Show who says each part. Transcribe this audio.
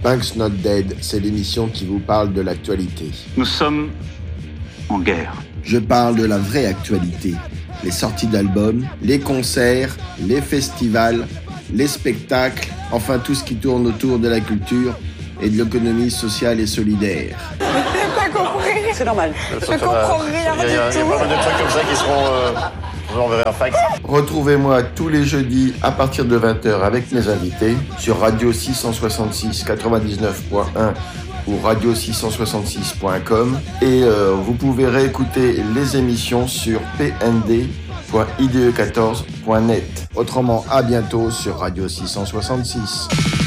Speaker 1: Punk's Not Dead, c'est l'émission qui vous parle de l'actualité.
Speaker 2: Nous sommes en guerre.
Speaker 1: Je parle de la vraie actualité. Les sorties d'albums, les concerts, les festivals, les spectacles, enfin tout ce qui tourne autour de la culture et de l'économie sociale et solidaire.
Speaker 3: J'ai pas compris.
Speaker 4: C'est normal.
Speaker 3: Je comprends rien du tout.
Speaker 5: Il y a pas mal de trucs comme ça qui seront... Je vous enverrai un fax.
Speaker 1: Retrouvez-moi tous les jeudis à partir de 20h avec mes invités sur Radio 666 99.1 ou radio666.com et vous pouvez réécouter les émissions sur pnd.ide14.net. Autrement, à bientôt sur Radio 666.